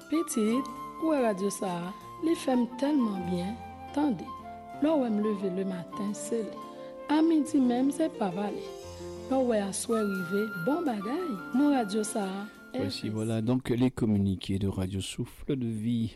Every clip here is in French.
Petite, ou radio ça, les femmes tellement bien. Tendez, là où me lever le matin, c'est à midi même, c'est pas valé. Là où à soir arrivé, bon bagaille, mon radio ça. Voici, voilà donc les communiqués de Radio Souffle de Vie.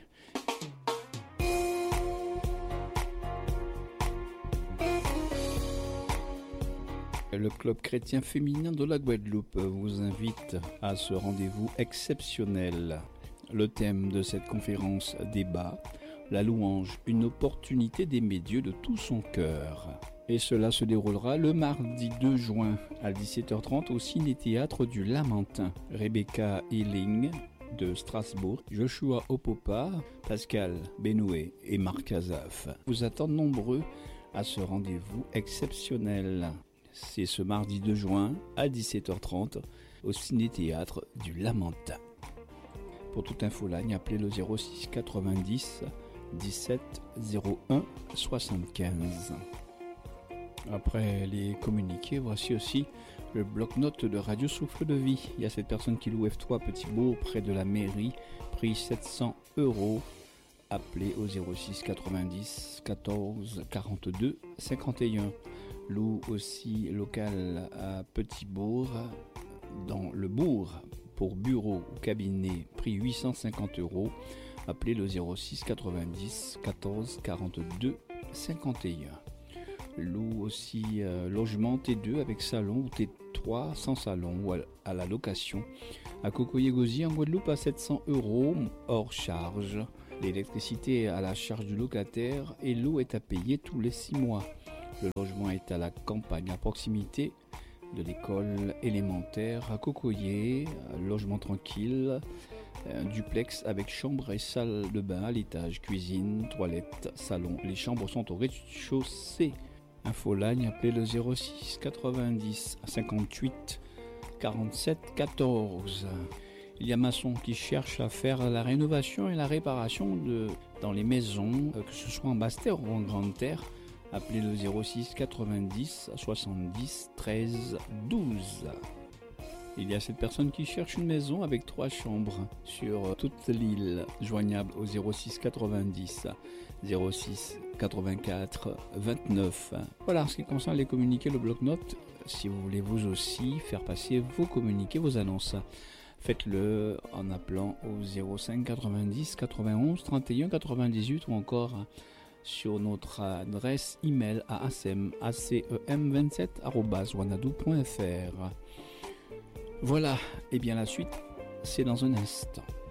Le Club chrétien féminin de la Guadeloupe vous invite à ce rendez-vous exceptionnel. Le thème de cette conférence débat, la louange, une opportunité d'aimer Dieu de tout son cœur. Et cela se déroulera le mardi 2 juin à 17h30 au Ciné-Théâtre du Lamentin. Rebecca Ealing de Strasbourg, Joshua Opopa, Pascal Benoué et Marc Azaf vous attendent nombreux à ce rendez-vous exceptionnel. C'est ce mardi 2 juin à 17h30 au Ciné-Théâtre du Lamentin. Pour toute info-line, appelez le 06 90 17 01 75. Après les communiqués, voici aussi le bloc-notes de Radio Souffle de Vie. Il y a cette personne qui loue F3 Petit-Bourg près de la mairie, prix 700 €. Appelez au 06 90 14 42 51. Loue aussi local à Petit-Bourg, dans le bourg, pour bureau ou cabinet, prix 850 €. Appelez le 06 90 14 42 51. Loue aussi logement T2 avec salon ou T3 sans salon ou à la location. À Cocoyer-Gauzy en Guadeloupe à 700 € hors charge. L'électricité est à la charge du locataire et l'eau est à payer tous les 6 mois. Le logement est à la campagne, à proximité de l'école élémentaire à Cocoyer, logement tranquille, un duplex avec chambre et salle de bain à l'étage, cuisine, toilette, salon. Les chambres sont au rez-de-chaussée. Infoline, appelez le 06 90 58 47 14. Il y a maçons qui cherchent à faire la rénovation et la réparation dans les maisons, que ce soit en basse terre ou en grande terre. Appelez le 06 90 70 13 12. Il y a cette personne qui cherche une maison avec 3 chambres sur toute l'île, joignable au 06 90 06 84 29. Voilà, en ce qui concerne les communiqués, le bloc-notes, si vous voulez vous aussi faire passer vos communiqués, vos annonces, faites-le en appelant au 05 90 91 31 98 ou encore sur notre adresse email à acem27@wanadoo.fr. Voilà, et bien la suite, c'est dans un instant.